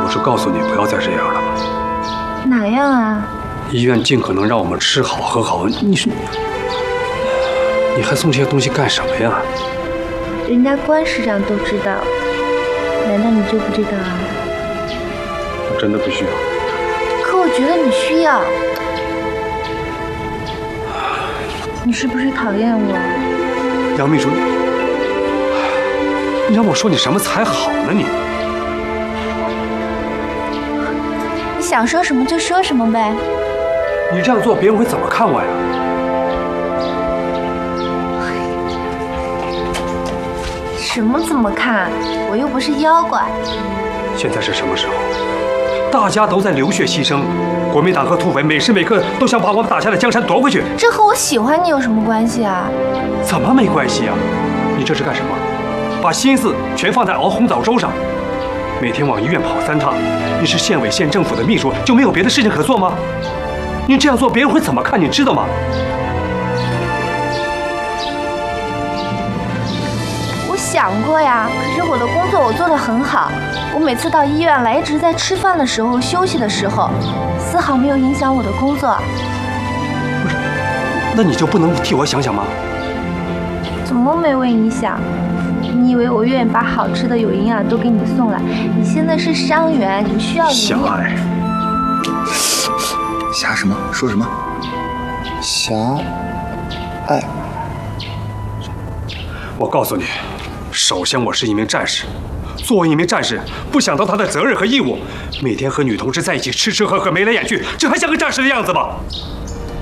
不是告诉你不要再这样了吗？ 哪样啊？ 医院尽可能让我们吃好喝好，你还送这些东西干什么呀？ 人家关市长都知道，难道你就不知道啊？ 我真的不需要。 可我觉得你需要。你是不是讨厌我？ 杨秘书，你让我说你什么才好呢？你想说什么就说什么呗。 你这样做，别人会怎么看我呀？ 什么怎么看？我又不是妖怪。 现在是什么时候？大家都在流血牺牲，国民党和土匪每时每刻都想把我们打下的江山夺回去。 这和我喜欢你有什么关系啊？ 怎么没关系啊？你这是干什么？把心思全放在熬红枣粥上，每天往医院跑3趟。你是县委县政府的秘书，就没有别的事情可做吗？你这样做，别人会怎么看？你知道吗？ 我想过呀，可是我的工作我做得很好。我每次到医院来，一直在吃饭的时候、休息的时候，丝毫没有影响我的工作。 不是，那你就不能替我想想吗？ 怎么没为你想？你以为我愿意把好吃的、有营养都给你送来？你现在是伤员，你需要营养。 侠什么？说什么？侠爱。 我告诉你，首先我是一名战士，作为一名战士，不想到他的责任和义务，每天和女同志在一起吃吃喝喝、眉来眼去，这还像个战士的样子吗？